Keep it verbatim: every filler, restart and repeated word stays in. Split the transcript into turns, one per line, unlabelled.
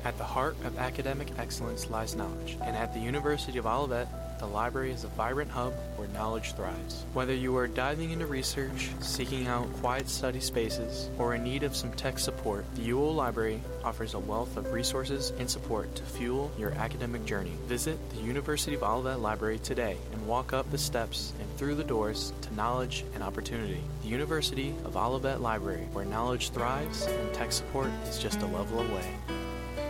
At the heart of academic excellence lies knowledge, and at the University of Olivet, the library is a vibrant hub where knowledge thrives. Whether you are diving into research, seeking out quiet study spaces, or in need of some tech support, the U O Library offers a wealth of resources and support to fuel your academic journey. Visit the University of Olivet Library today and walk up the steps and through the doors to knowledge and opportunity. The University of Olivet Library, where knowledge thrives and tech support is just a level away.